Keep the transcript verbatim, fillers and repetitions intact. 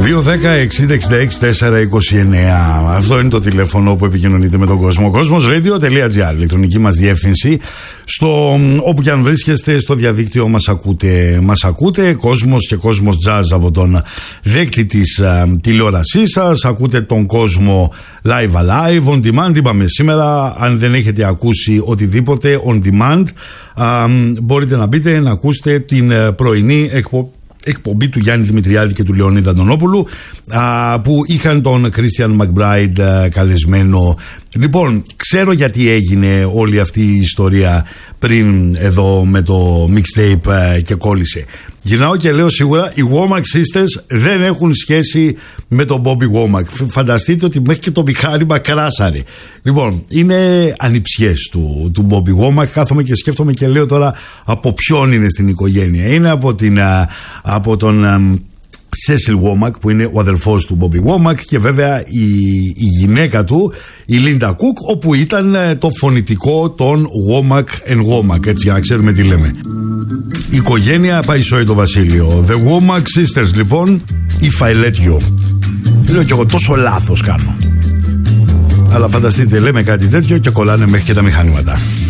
δύο δέκα εξήντα εξήντα έξι τετρακόσια είκοσι εννέα. Αυτό είναι το τηλέφωνο που επικοινωνείτε με τον κόσμο. Cosmos.radio.gr, ηλεκτρονική μας διεύθυνση. Στο, όπου και αν βρίσκεστε στο διαδίκτυο μας ακούτε. Μας ακούτε Cosmos και Cosmos Jazz από τον δέκτη της α, τηλεόρασής σας. Ακούτε τον κόσμο live alive, on demand. Είπαμε σήμερα, αν δεν έχετε ακούσει οτιδήποτε on demand, α, μπορείτε να μπείτε να ακούσετε την πρωινή εκπομπή. εκπομπή του Γιάννη Δημητριάδη και του Λεωνίδα Αντωνόπουλου, α, που είχαν τον Christian McBride α, καλεσμένο. Λοιπόν, ξέρω γιατί έγινε όλη αυτή η ιστορία πριν εδώ με το mixtape α, και κόλλησε. Γυρνάω και λέω σίγουρα οι Womack Sisters δεν έχουν σχέση με τον Bobby Womack. Φανταστείτε ότι μέχρι και το μηχάνημα κράσαρε. Λοιπόν, είναι ανιψιές του, του Bobby Womack. Κάθομαι και σκέφτομαι και λέω τώρα από ποιον είναι στην οικογένεια. Είναι από, την, από τον Cecil Womack, που είναι ο αδελφός του Bobby Womack, και βέβαια η, η γυναίκα του, η Linda Cook, όπου ήταν το φωνητικό των Womack and Womack, έτσι, για να ξέρουμε τι λέμε. Η οικογένεια πάει σόι το βασίλειο. The Womack Sisters, λοιπόν, If I Let You. Λέω κι εγώ, τόσο λάθος κάνω. Αλλά φανταστείτε, λέμε κάτι τέτοιο και κολλάνε μέχρι και τα μηχανήματα.